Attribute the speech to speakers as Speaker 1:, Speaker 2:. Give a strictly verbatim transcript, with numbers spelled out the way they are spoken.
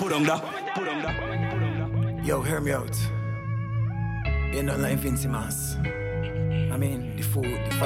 Speaker 1: put on that, put on that.
Speaker 2: Yo, hear me out. You're not like Vincy Mas. I mean, the food, the